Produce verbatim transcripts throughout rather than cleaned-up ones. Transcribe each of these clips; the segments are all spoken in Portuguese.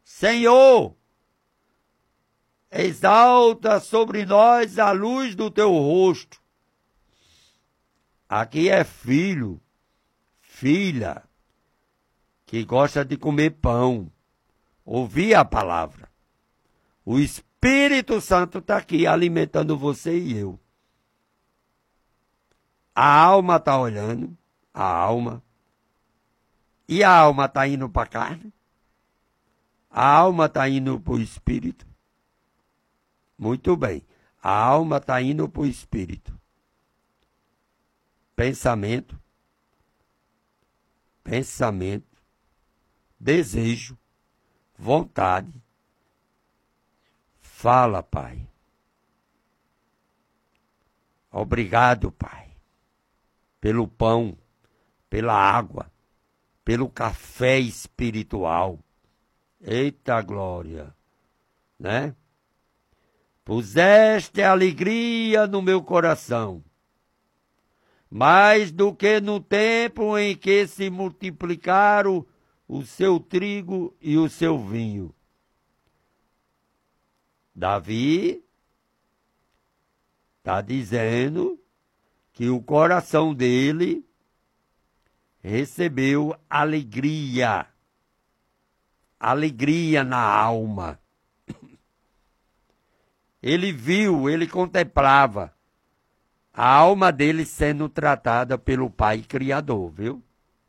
Senhor, exalta sobre nós a luz do teu rosto. Aqui é filho, filha, que gosta de comer pão, ouvir a palavra. O Espírito Santo está aqui alimentando você e eu. A alma está olhando, a alma. E a alma está indo para a carne? A alma está indo para o Espírito? Muito bem. A alma está indo para o Espírito. Pensamento. Pensamento. Desejo. Vontade. Fala, Pai. Obrigado, Pai, pelo pão, pela água, pelo café espiritual. Eita glória, né? Puseste alegria no meu coração, mais do que no tempo em que se multiplicaram o seu trigo e o seu vinho. Davi está dizendo que o coração dele recebeu alegria, alegria na alma. Ele viu, ele contemplava a alma dele sendo tratada pelo Pai Criador, viu?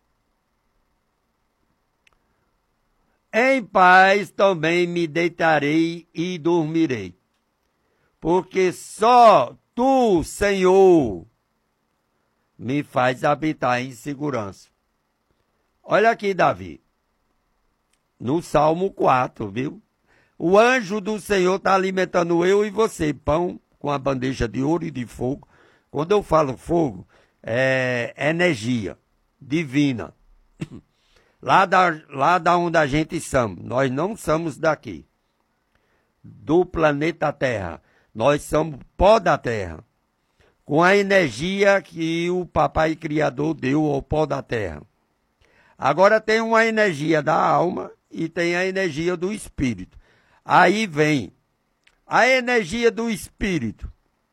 Em paz também me deitarei e dormirei, porque só tu, Senhor, me faz habitar em segurança. Olha aqui, Davi, no Salmo quatro, viu? O anjo do Senhor está alimentando eu e você, pão com a bandeja de ouro e de fogo. Quando eu falo fogo, é energia divina. Lá da, lá da onde a gente somos, nós não somos daqui, do planeta Terra. Nós somos pó da terra, com a energia que o Papai Criador deu ao pó da terra. Agora tem uma energia da alma e tem a energia do espírito. Aí vem a energia do espírito.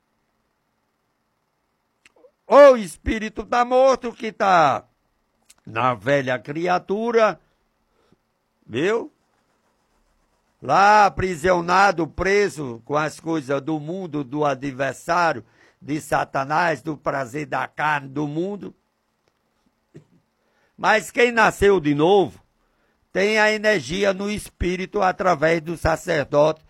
O espírito está morto, que está na velha criatura, viu? Lá aprisionado, preso com as coisas do mundo, do adversário, de Satanás, do prazer da carne, do mundo. Mas quem nasceu de novo tem a energia no espírito através do sacerdote,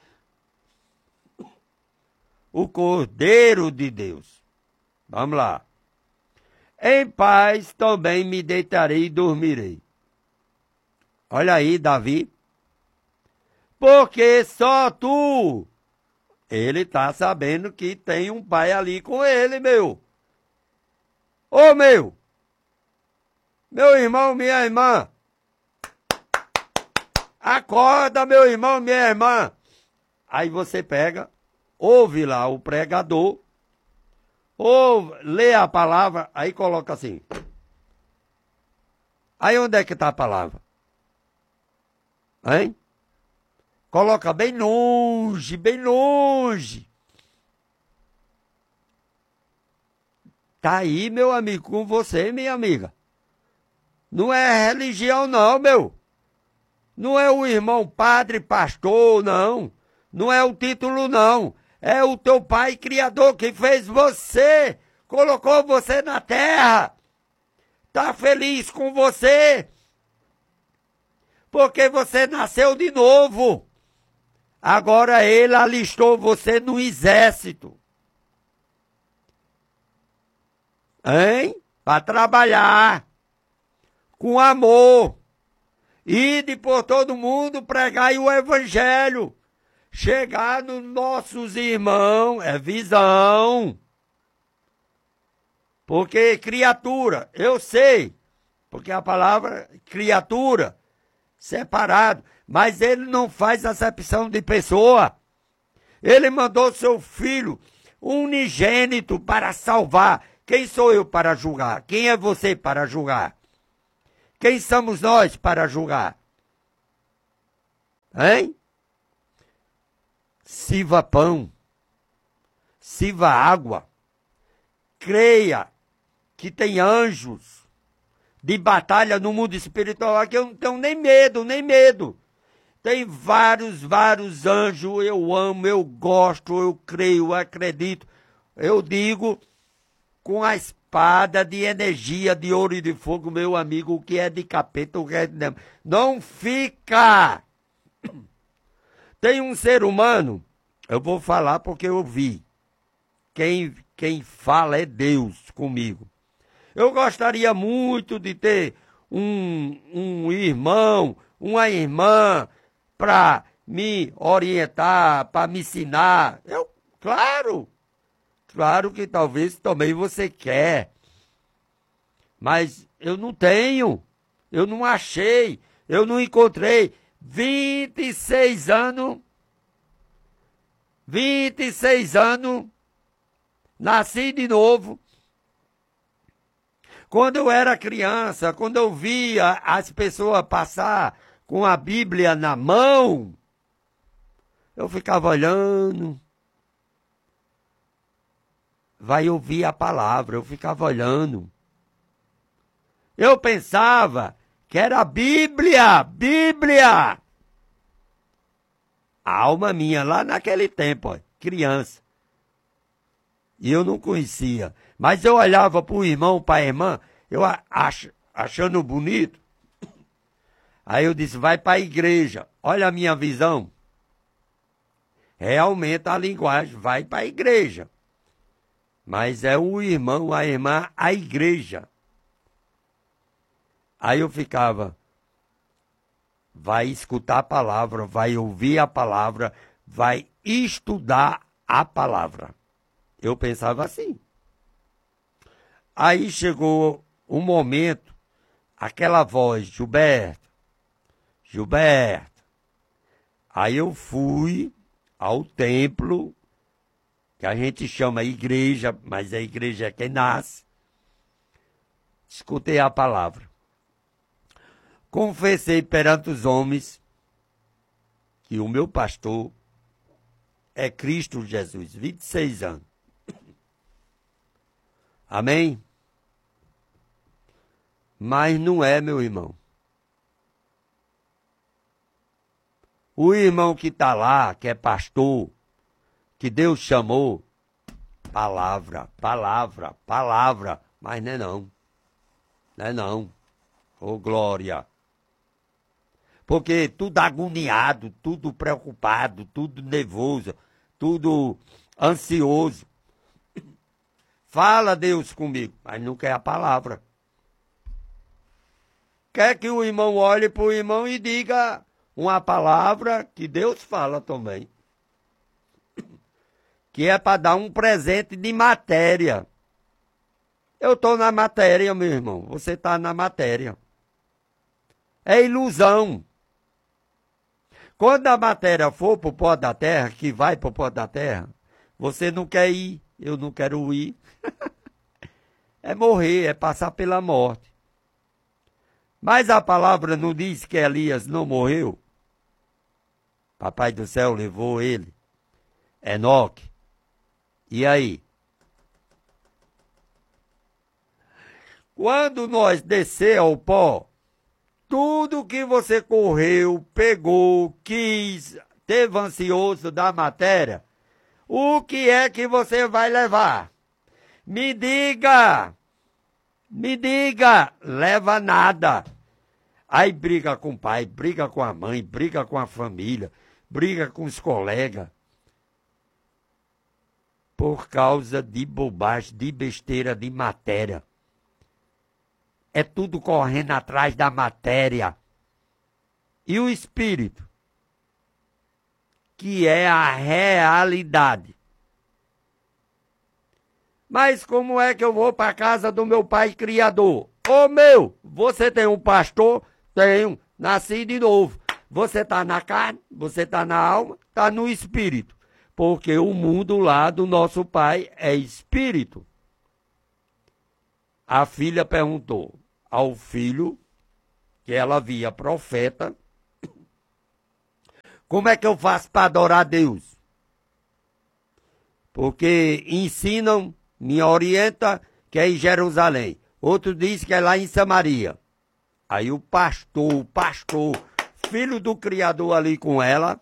o Cordeiro de Deus. Vamos lá. Em paz também me deitarei e dormirei. Olha aí, Davi. Porque só tu. Ele está sabendo que tem um pai ali com ele, meu. Ô, meu. Meu irmão, minha irmã. Acorda, meu irmão, minha irmã. Aí você pega, ouve lá o pregador, ouve, lê a palavra, aí coloca assim. Aí onde é que está a palavra? Hein? Coloca bem longe, bem longe. Tá aí, meu amigo, com você, minha amiga. Não é religião, não, meu. Não é o irmão padre, pastor, não. Não é o título, não. É o teu Pai Criador que fez você, colocou você na terra. Tá feliz com você, porque você nasceu de novo. Agora ele alistou você no exército. Hein? Para trabalhar com amor. Ide por todo mundo, pregai o evangelho. Chegar nos nossos irmãos, é visão. Porque criatura, eu sei, porque a palavra criatura, separado, mas ele não faz acepção de pessoa. Ele mandou seu filho unigênito para salvar. Quem sou eu para julgar? Quem é você para julgar? Quem somos nós para julgar? Hein? Sirva pão. Sirva água. Creia que tem anjos de batalha no mundo espiritual. Aqui eu não tenho nem medo, nem medo. Tem vários, vários anjos. Eu amo, eu gosto, eu creio, eu acredito. Eu digo com a espada de energia, de ouro e de fogo, meu amigo, o que é de capeta, o que é de demônio. Não fica! Tem um ser humano, eu vou falar porque eu vi. Quem, quem fala é Deus comigo. Eu gostaria muito de ter um, um irmão, uma irmã, para me orientar, para me ensinar. Eu, claro, claro que talvez também você quer. Mas eu não tenho, eu não achei, eu não encontrei. vinte e seis anos, vinte e seis anos, nasci de novo. Quando eu era criança, quando eu via as pessoas passar com a Bíblia na mão, eu ficava olhando. Vai ouvir a palavra, eu ficava olhando. Eu pensava que era a Bíblia, Bíblia. A alma minha, lá naquele tempo, ó, criança. E eu não conhecia. Mas eu olhava para o irmão, para a irmã, eu ach, achando bonito. Aí eu disse, vai para a igreja. Olha a minha visão. Realmente a linguagem, vai para a igreja. Mas é o irmão, a irmã, a igreja. Aí eu ficava, vai escutar a palavra, vai ouvir a palavra, vai estudar a palavra. Eu pensava assim. Aí chegou um momento, aquela voz, Gilberto, Gilberto. Aí eu fui ao templo, que a gente chama igreja, mas a igreja é quem nasce. Escutei a palavra. Confessei perante os homens que o meu pastor é Cristo Jesus, vinte e seis anos. Amém? Mas não é, meu irmão. O irmão que está lá, que é pastor, que Deus chamou, palavra, palavra, palavra, mas não é não. Não é não. Ô glória. Porque tudo agoniado, tudo preocupado, tudo nervoso, tudo ansioso. Fala Deus comigo, mas não quer a palavra. Quer que o irmão olhe para o irmão e diga uma palavra que Deus fala também. Que é para dar um presente de matéria. Eu estou na matéria, meu irmão. Você está na matéria. É ilusão. Quando a matéria for para o pó da terra, que vai para o pó da terra, você não quer ir, eu não quero ir. É morrer, é passar pela morte. Mas a palavra não diz que Elias não morreu? Papai do céu levou ele. Enoque. E aí? Quando nós descer ao pó, tudo que você correu, pegou, quis, teve ansioso da matéria, o que é que você vai levar? Me diga, me diga, leva nada. Aí briga com o pai, briga com a mãe, briga com a família, briga com os colegas. Por causa de bobagem, de besteira, de matéria. É tudo correndo atrás da matéria. E o espírito, que é a realidade. Mas como é que eu vou para a casa do meu pai criador? Ô meu, você tem um pastor? Tenho, nasci de novo. Você está na carne, você está na alma, está no espírito. Porque o mundo lá do nosso pai é espírito. A filha perguntou ao filho, que ela via profeta, Como é que eu faço para adorar a Deus? Porque ensinam, me orienta que é em Jerusalém. Outro diz que é lá em Samaria. Aí o pastor, o pastor, filho do Criador ali com ela,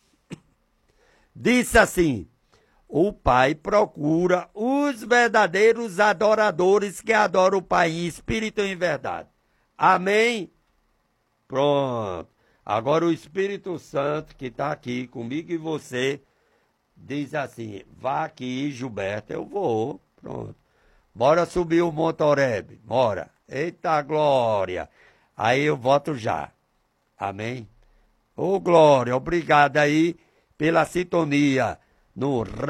disse assim: o Pai procura os verdadeiros adoradores que adoram o Pai em espírito e em verdade. Amém? Pronto. Agora o Espírito Santo, que está aqui comigo e você, diz assim: vá aqui, Gilberto, eu vou. Pronto. Bora subir o Monte Oreb. Bora. Eita glória. Aí eu volto já. Amém? Ô glória, obrigado aí pela sintonia no